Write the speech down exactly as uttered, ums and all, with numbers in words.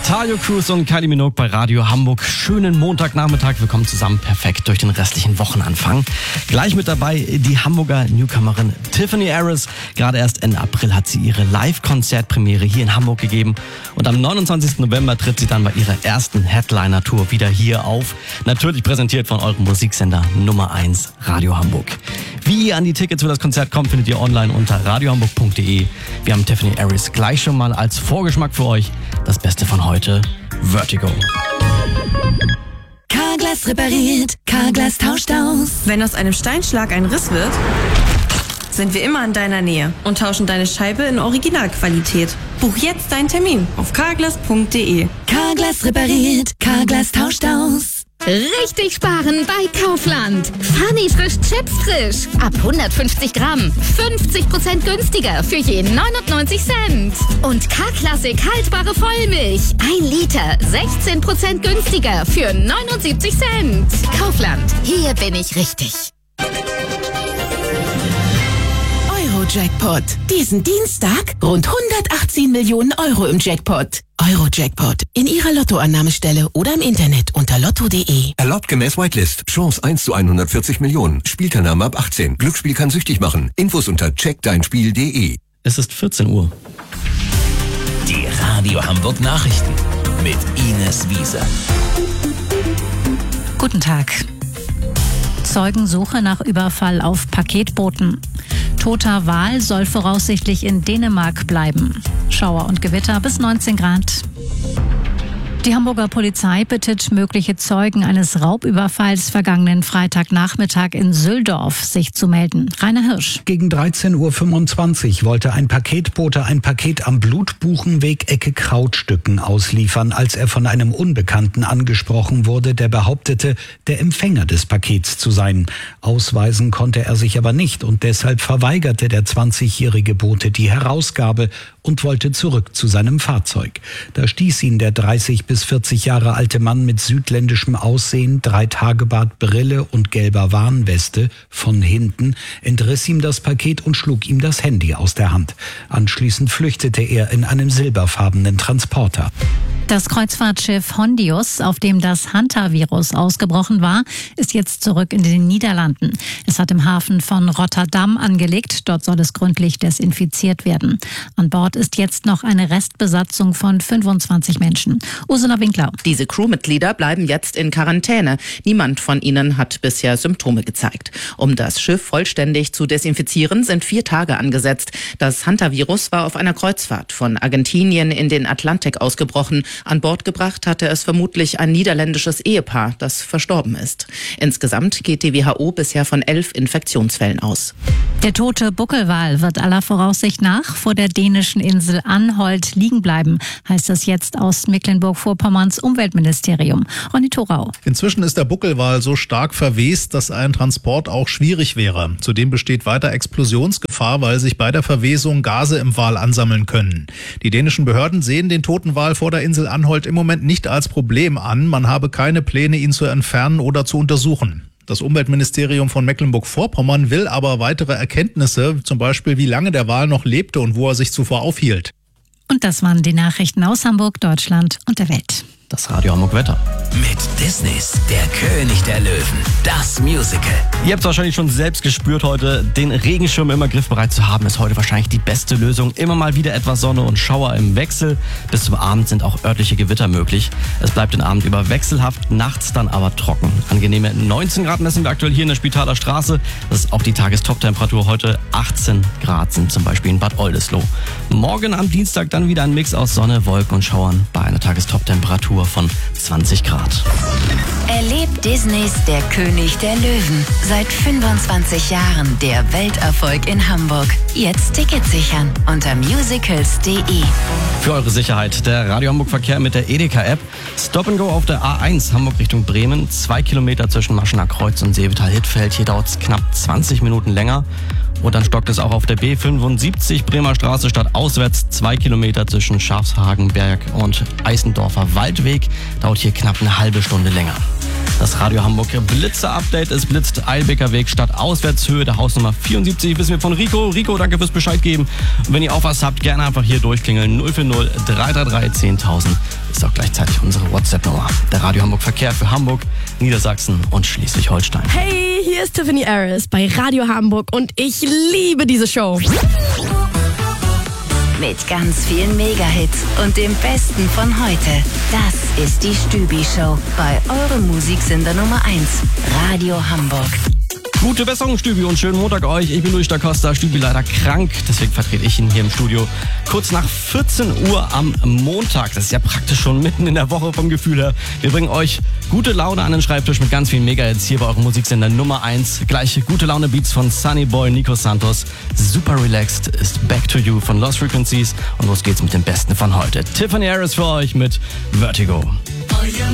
Tayo Cruz und Kylie Minogue bei Radio Hamburg. Schönen Montagnachmittag. Willkommen zusammen. Perfekt durch den restlichen Wochenanfang. Gleich mit dabei die Hamburger Newcomerin Tiffany Harris. Gerade erst Ende April hat sie ihre Live-Konzertpremiere hier in Hamburg gegeben. Und am neunundzwanzigsten November tritt sie dann bei ihrer ersten Headliner-Tour wieder hier auf. Natürlich präsentiert von eurem Musiksender Nummer eins Radio Hamburg. Wie ihr an die Tickets für das Konzert kommt, findet ihr online unter radiohamburg punkt de. Wir haben Tiffany Harris gleich schon mal als Vorgeschmack für euch. Das Beste von heute, Vertigo. Carglass repariert, Carglass tauscht aus. Wenn aus einem Steinschlag ein Riss wird, sind wir immer in deiner Nähe und tauschen deine Scheibe in Originalqualität. Buch jetzt deinen Termin auf carglass punkt de. Carglass repariert, Carglass tauscht aus. Richtig sparen bei Kaufland. Funny frisch Chips frisch. Ab hundertfünfzig Gramm. fünfzig Prozent günstiger für je neunundneunzig Cent. Und K-Klassik haltbare Vollmilch. ein Liter. sechzehn Prozent günstiger für neunundsiebzig Cent. Kaufland. Hier bin ich richtig. Euro-Jackpot. Diesen Dienstag rund hundertachtzehn Millionen Euro im Jackpot. Euro-Jackpot. In Ihrer Lottoannahmestelle oder im Internet unter lotto punkt de. Erlaubt gemäß Whitelist. Chance eins zu hundertvierzig Millionen. Spielteilnahme ab achtzehn. Glücksspiel kann süchtig machen. Infos unter check dein spiel punkt de. Es ist vierzehn Uhr. Die Radio Hamburg Nachrichten mit Ines Wiese. Guten Tag. Zeugensuche nach Überfall auf Paketbooten. Toter Wal soll voraussichtlich in Dänemark bleiben. Schauer und Gewitter bis neunzehn Grad. Die Hamburger Polizei bittet mögliche Zeugen eines Raubüberfalls vergangenen Freitagnachmittag in Süldorf, sich zu melden. Rainer Hirsch. Gegen dreizehn Uhr fünfundzwanzig wollte ein Paketbote ein Paket am Blutbuchenweg Ecke Krautstücken ausliefern, als er von einem Unbekannten angesprochen wurde, der behauptete, der Empfänger des Pakets zu sein. Ausweisen konnte er sich aber nicht und deshalb verweigerte der zwanzigjährige Bote die Herausgabe und wollte zurück zu seinem Fahrzeug. Da stieß ihn der dreißig bis vierzig Jahre alte Mann mit südländischem Aussehen, Dreitagebart, Brille und gelber Warnweste von hinten, entriss ihm das Paket und schlug ihm das Handy aus der Hand. Anschließend flüchtete er in einem silberfarbenen Transporter. Das Kreuzfahrtschiff Hondius, auf dem das Hantavirus ausgebrochen war, ist jetzt zurück in den Niederlanden. Es hat im Hafen von Rotterdam angelegt. Dort soll es gründlich desinfiziert werden. An Bord ist jetzt noch eine Restbesatzung von fünfundzwanzig Menschen. Ursula Winkler. Diese Crewmitglieder bleiben jetzt in Quarantäne. Niemand von ihnen hat bisher Symptome gezeigt. Um das Schiff vollständig zu desinfizieren, sind vier Tage angesetzt. Das Hantavirus war auf einer Kreuzfahrt von Argentinien in den Atlantik ausgebrochen. An Bord gebracht hatte es vermutlich ein niederländisches Ehepaar, das verstorben ist. Insgesamt geht die W H O bisher von elf Infektionsfällen aus. Der tote Buckelwal wird aller Voraussicht nach vor der dänischen Insel Anholt liegen bleiben, heißt es jetzt aus Mecklenburg-Vorpommerns Umweltministerium. Ronny Thorau. Inzwischen ist der Buckelwal so stark verwest, dass ein Transport auch schwierig wäre. Zudem besteht weiter Explosionsgefahr, weil sich bei der Verwesung Gase im Wal ansammeln können. Die dänischen Behörden sehen den toten Wal vor der Insel Anholt im Moment nicht als Problem an. Man habe keine Pläne, ihn zu entfernen oder zu untersuchen. Das Umweltministerium von Mecklenburg-Vorpommern will aber weitere Erkenntnisse, zum Beispiel wie lange der Wal noch lebte und wo er sich zuvor aufhielt. Und das waren die Nachrichten aus Hamburg, Deutschland und der Welt. Das Radio Hamburg Wetter. Mit Disneys Der König der Löwen. Das Musical. Ihr habt es wahrscheinlich schon selbst gespürt heute. Den Regenschirm immer griffbereit zu haben, ist heute wahrscheinlich die beste Lösung. Immer mal wieder etwas Sonne und Schauer im Wechsel. Bis zum Abend sind auch örtliche Gewitter möglich. Es bleibt den Abend über wechselhaft, nachts dann aber trocken. Angenehme neunzehn Grad messen wir aktuell hier in der Spitaler Straße. Das ist auch die Tagestop-Temperatur heute. achtzehn Grad sind zum Beispiel in Bad Oldesloe. Morgen am Dienstag dann wieder ein Mix aus Sonne, Wolken und Schauern bei einer Tagestop-Temperatur von zwanzig Grad. Erlebt Disneys Der König der Löwen. Seit fünfundzwanzig Jahren der Welterfolg in Hamburg. Jetzt Tickets sichern unter musicals punkt de. Für eure Sicherheit der Radio Hamburg Verkehr mit der Edeka-App. Stop and Go auf der A eins Hamburg Richtung Bremen. Zwei Kilometer zwischen Maschener Kreuz und Seevetal-Hittfeld. Hier dauert es knapp zwanzig Minuten länger. Und dann stockt es auch auf der B fünfundsiebzig Bremer Straße stadtauswärts. Zwei Kilometer zwischen Schafshagenberg und Eisendorfer Waldweg. Dauert hier knapp eine halbe Stunde länger. Das Radio Hamburg Blitzer-Update. Es blitzt Eilbecker Weg statt Auswärtshöhe, der Hausnummer vierundsiebzig. Wissen wir von Rico. Rico, danke fürs Bescheid geben. Und wenn ihr auch was habt, gerne einfach hier durchklingeln. null vier null drei drei drei zehntausend ist auch gleichzeitig unsere WhatsApp-Nummer. Der Radio Hamburg Verkehr für Hamburg, Niedersachsen und Schleswig-Holstein. Hey, hier ist Tiffany Harris bei Radio Hamburg und ich liebe diese Show. Mit ganz vielen Mega-Hits und dem Besten von heute. Das ist die Stübi-Show bei eurem Musiksender Nummer eins, Radio Hamburg. Gute Besserung, Stübi, und schönen Montag euch. Ich bin Luis da Costa, Stübi leider krank, deswegen vertrete ich ihn hier im Studio. Kurz nach vierzehn Uhr am Montag, das ist ja praktisch schon mitten in der Woche vom Gefühl her. Wir bringen euch gute Laune an den Schreibtisch mit ganz vielen Mega-Hits hier bei eurem Musiksender Nummer eins. Gleiche gute Laune-Beats von Sunny Boy, Nico Santos. Super relaxed ist Back to You von Lost Frequencies. Und los geht's mit dem Besten von heute. Tiffany Harris für euch mit Vertigo.